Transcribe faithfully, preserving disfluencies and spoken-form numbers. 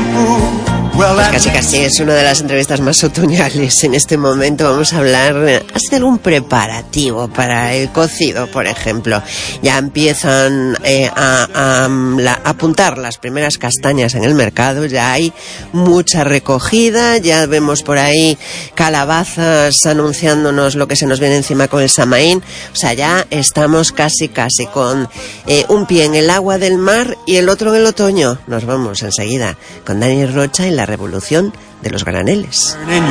Pues casi casi es una de las entrevistas más otoñales en este momento. Vamos a hablar, hacer algún preparativo para el cocido, por ejemplo. Ya empiezan eh, a, a, a apuntar las primeras castañas en el mercado, ya hay mucha recogida, ya vemos por ahí calabazas anunciándonos lo que se nos viene encima con el Samaín. O sea, ya estamos casi casi con eh, un pie en el agua del mar y el otro en el otoño. Nos vamos enseguida con Dani Rocha y la revolución de los graneles.